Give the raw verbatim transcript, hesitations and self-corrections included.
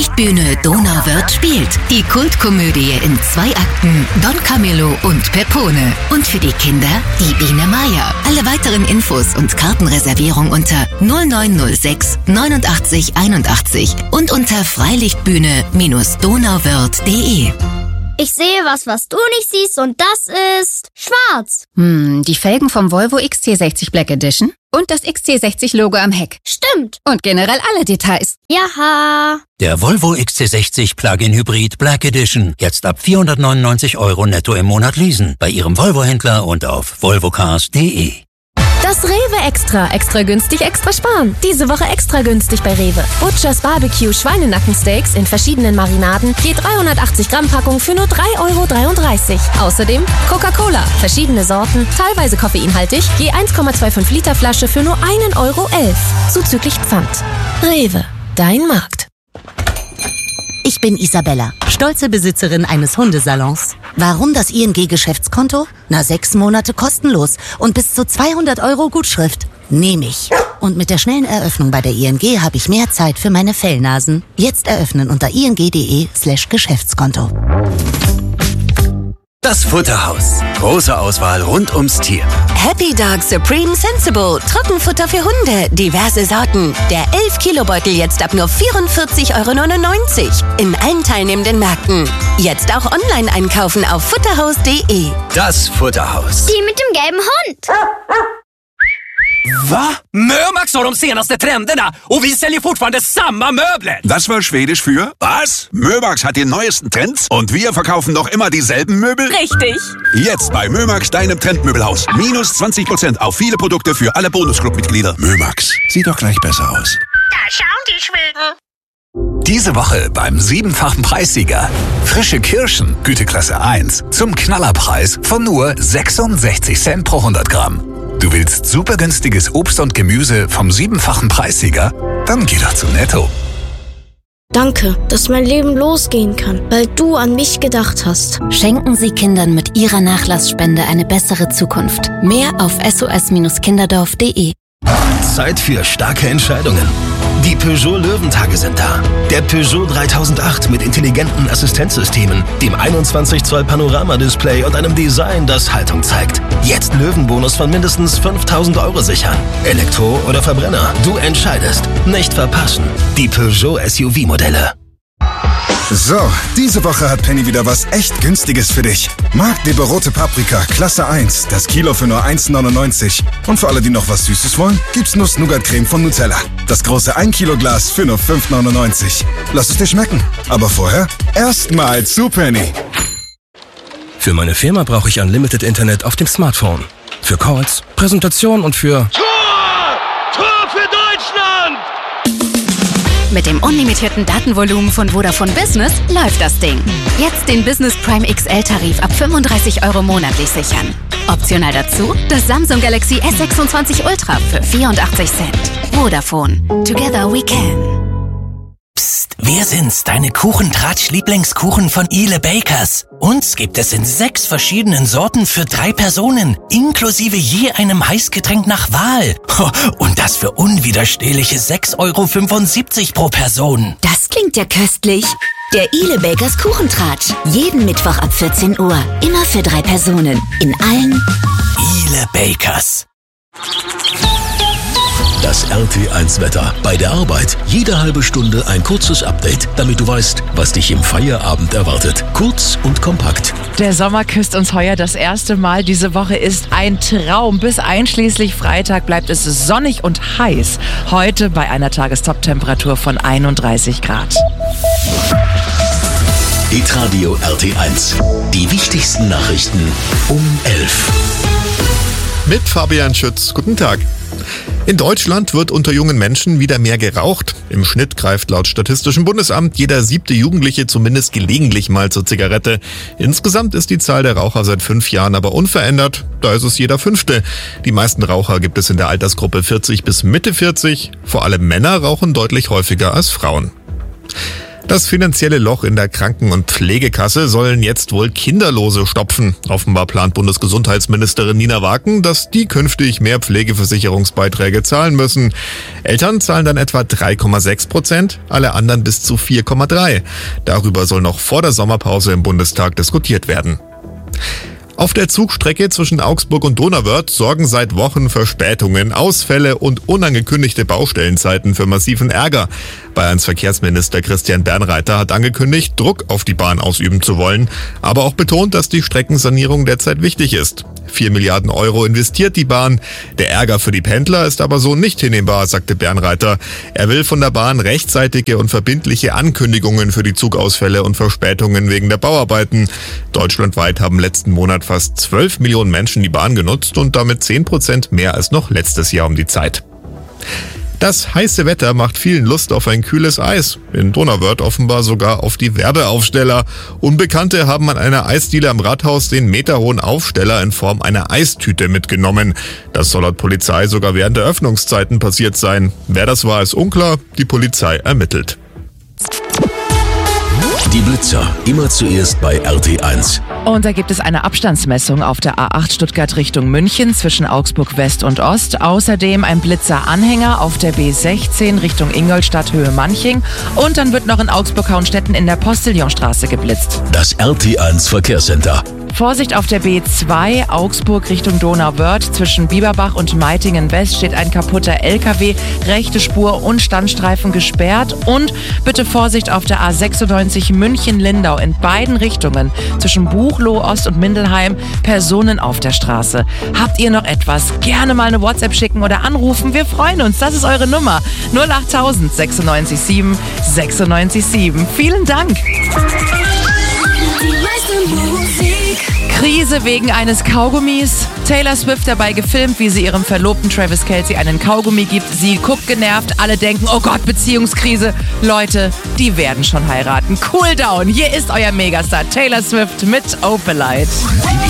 Freilichtbühne Donauwörth spielt. Die Kultkomödie in zwei Akten Don Camillo und Pepone. Und für die Kinder die Biene Meier. Alle weiteren Infos und Kartenreservierung unter null neun null sechs neunundachtzig einundachtzig und unter freilichtbühne donauwörth punkt de. Ich sehe was, was du nicht siehst, und das ist schwarz. Hm, die Felgen vom Volvo X C sechzig Black Edition und das X C sechzig Logo am Heck. Stimmt. Und generell alle Details. Jaha. Der Volvo X C sechzig Plug-in Hybrid Black Edition. Jetzt ab vierhundertneunundneunzig Euro netto im Monat leasen. Bei Ihrem Volvo-Händler und auf volvocars punkt de. Das Rewe Extra. Extra günstig, extra sparen. Diese Woche extra günstig bei Rewe. Butchers Barbecue Schweinenackensteaks in verschiedenen Marinaden. Je dreihundertachtzig Gramm Packung für nur drei Euro dreiunddreißig. Außerdem Coca-Cola. Verschiedene Sorten, teilweise koffeinhaltig. Je eins Komma fünfundzwanzig Liter Flasche für nur ein Euro elf. Zuzüglich Pfand. Rewe. Dein Markt. Ich bin Isabella, stolze Besitzerin eines Hundesalons. Warum das I N G-Geschäftskonto? Na, sechs Monate kostenlos und bis zu zweihundert Euro Gutschrift. Nehme ich. Und mit der schnellen Eröffnung bei der I N G habe ich mehr Zeit für meine Fellnasen. Jetzt eröffnen unter ing.de slash Geschäftskonto. Das Futterhaus. Große Auswahl rund ums Tier. Happy Dog Supreme Sensible. Trockenfutter für Hunde. Diverse Sorten. Der elf Kilo Beutel jetzt ab nur vierundvierzig Euro neunundneunzig. In allen teilnehmenden Märkten. Jetzt auch online einkaufen auf futterhaus punkt de. Das Futterhaus. Die mit dem gelben Hund. Va? Mömax har de senaste trenderna och vi säljer fortfarande samma möbler. Das war Schwedisch für was? Mömax hat die neuesten Trends und wir verkaufen noch immer dieselben Möbel? Richtig. Jetzt bei Mömax, deinem Trendmöbelhaus. Minus zwanzig Prozent auf viele Produkte für alle Bonusclub-Mitglieder. Mömax, sieht doch gleich besser aus. Da schauen die Schweden. Diese Woche beim siebenfachen Preissieger. Frische Kirschen, Güteklasse eins, zum Knallerpreis von nur sechsundsechzig Cent pro hundert Gramm. Du willst super günstiges Obst und Gemüse vom siebenfachen Preissieger? Dann geh doch zu Netto. Danke, dass mein Leben losgehen kann, weil du an mich gedacht hast. Schenken Sie Kindern mit Ihrer Nachlassspende eine bessere Zukunft. Mehr auf s o s kinderdorf punkt de. Zeit für starke Entscheidungen. Die Peugeot Löwentage sind da. Der Peugeot dreitausendacht mit intelligenten Assistenzsystemen, dem einundzwanzig Zoll Panoramadisplay und einem Design, das Haltung zeigt. Jetzt Löwenbonus von mindestens fünftausend Euro sichern. Elektro oder Verbrenner, du entscheidest. Nicht verpassen. Die Peugeot S U V-Modelle. So, diese Woche hat Penny wieder was echt Günstiges für dich. Marktleber rote Paprika, Klasse eins, das Kilo für nur eins neunundneunzig. Und für alle, die noch was Süßes wollen, gibt's Nuss-Nougat-Creme von Nutella. Das große ein Kilo Glas für nur fünf neunundneunzig. Lass es dir schmecken. Aber vorher erstmal zu Penny. Für meine Firma brauche ich Unlimited Internet auf dem Smartphone. Für Calls, Präsentation und für... Tor! Tor für Deutschland! Mit dem unlimitierten Datenvolumen von Vodafone Business läuft das Ding. Jetzt den Business Prime X L-Tarif ab fünfunddreißig Euro monatlich sichern. Optional dazu das Samsung Galaxy S sechsundzwanzig Ultra für vierundachtzig Cent. Vodafone. Together we can. Psst, wir sind's, deine Kuchentratsch-Lieblingskuchen von Ile Bakers. Uns gibt es in sechs verschiedenen Sorten für drei Personen, inklusive je einem Heißgetränk nach Wahl. Und das für unwiderstehliche sechs Euro fünfundsiebzig pro Person. Das klingt ja köstlich. Der Ile Bakers Kuchentratsch. Jeden Mittwoch ab vierzehn Uhr. Immer für drei Personen. In allen Ile Bakers. Das R T eins Wetter. Bei der Arbeit jede halbe Stunde ein kurzes Update, damit du weißt, was dich im Feierabend erwartet. Kurz und kompakt. Der Sommer küsst uns heuer das erste Mal. Diese Woche ist ein Traum. Bis einschließlich Freitag bleibt es sonnig und heiß. Heute bei einer Tagestop-Temperatur von einunddreißig Grad. Hitradio R T eins. Die wichtigsten Nachrichten um elf. Mit Fabian Schütz. Guten Tag. In Deutschland wird unter jungen Menschen wieder mehr geraucht. Im Schnitt greift laut Statistischem Bundesamt jeder siebte Jugendliche zumindest gelegentlich mal zur Zigarette. Insgesamt ist die Zahl der Raucher seit fünf Jahren aber unverändert. Da ist es jeder fünfte. Die meisten Raucher gibt es in der Altersgruppe vierzig bis Mitte vierzig. Vor allem Männer rauchen deutlich häufiger als Frauen. Das finanzielle Loch in der Kranken- und Pflegekasse sollen jetzt wohl Kinderlose stopfen. Offenbar plant Bundesgesundheitsministerin Nina Waken, dass die künftig mehr Pflegeversicherungsbeiträge zahlen müssen. Eltern zahlen dann etwa drei Komma sechs Prozent, alle anderen bis zu vier Komma drei. Darüber soll noch vor der Sommerpause im Bundestag diskutiert werden. Auf der Zugstrecke zwischen Augsburg und Donauwörth sorgen seit Wochen Verspätungen, Ausfälle und unangekündigte Baustellenzeiten für massiven Ärger. Bayerns Verkehrsminister Christian Bernreiter hat angekündigt, Druck auf die Bahn ausüben zu wollen, aber auch betont, dass die Streckensanierung derzeit wichtig ist. Vier Milliarden Euro investiert die Bahn. Der Ärger für die Pendler ist aber so nicht hinnehmbar, sagte Bernreiter. Er will von der Bahn rechtzeitige und verbindliche Ankündigungen für die Zugausfälle und Verspätungen wegen der Bauarbeiten. Deutschlandweit haben letzten Monat fast zwölf Millionen Menschen die Bahn genutzt und damit zehn Prozent mehr als noch letztes Jahr um die Zeit. Das heiße Wetter macht vielen Lust auf ein kühles Eis. In Donauwörth offenbar sogar auf die Werbeaufsteller. Unbekannte haben an einer Eisdiele am Rathaus den meterhohen Aufsteller in Form einer Eistüte mitgenommen. Das soll laut Polizei sogar während der Öffnungszeiten passiert sein. Wer das war, ist unklar. Die Polizei ermittelt. Die Blitzer, immer zuerst bei R T eins. Und da gibt es eine Abstandsmessung auf der A acht Stuttgart Richtung München zwischen Augsburg West und Ost. Außerdem ein Blitzeranhänger auf der B sechzehn Richtung Ingolstadt Höhe Manching. Und dann wird noch in Augsburg-Hauenstetten in der Postillonstraße geblitzt. Das R T eins Verkehrscenter. Vorsicht auf der B zwei, Augsburg Richtung Donauwörth. Zwischen Bieberbach und Meitingen West steht ein kaputter L K W, rechte Spur und Standstreifen gesperrt. Und bitte Vorsicht auf der A sechsundneunzig München-Lindau in beiden Richtungen. Zwischen Buchloe Ost und Mindelheim Personen auf der Straße. Habt ihr noch etwas? Gerne mal eine WhatsApp schicken oder anrufen. Wir freuen uns. Das ist eure Nummer. null achttausend sechsundneunzig sieben sechsundneunzig sieben. Vielen Dank. Krise wegen eines Kaugummis. Taylor Swift dabei gefilmt, wie sie ihrem Verlobten Travis Kelce einen Kaugummi gibt. Sie guckt genervt, alle denken, oh Gott, Beziehungskrise. Leute, die werden schon heiraten. Cool down, hier ist euer Megastar Taylor Swift mit Opalite.